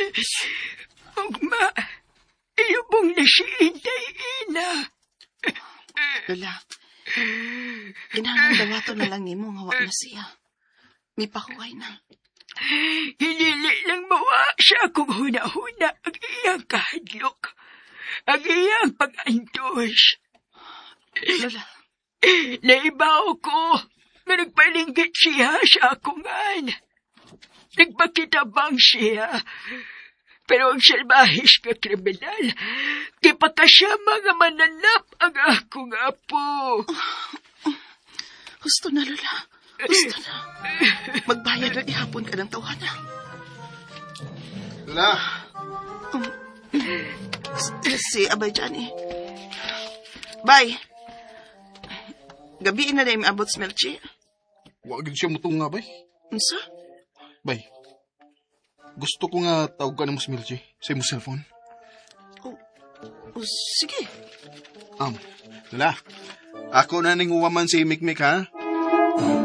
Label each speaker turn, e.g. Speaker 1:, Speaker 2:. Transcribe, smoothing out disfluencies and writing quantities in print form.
Speaker 1: Ugma, iyubong na si Inday Ina.
Speaker 2: Lola, kinahanglan dawato na lang nimo nga wa na siya. Mipakuhay na.
Speaker 1: Hinili lang mawa sa akong huna-huna ang iyang kahadlok. Ang iyang pag-antos.
Speaker 2: Lola.
Speaker 1: Naibaw ko na nagpalinggit siya sa akungan. Nagpakitabang siya. Pero ang salbahis ka kriminal, di pa ka siya mga mananap ang akong apo.
Speaker 2: Gusto na, Lola. Gusto na. Magbayad na ihapon ka ng tawana.
Speaker 3: Lola!
Speaker 2: Si Abay Johnny. Bay! Gabiin na na yung abot si Melchi.
Speaker 3: Huwag siya mutong nga, bay.
Speaker 2: Unsa?
Speaker 3: Bay, gusto ko nga tawagan mo si Milchi sa iyong cellphone.
Speaker 2: Sige.
Speaker 3: Lola, ako na ning uwaman si Mikmik, ha?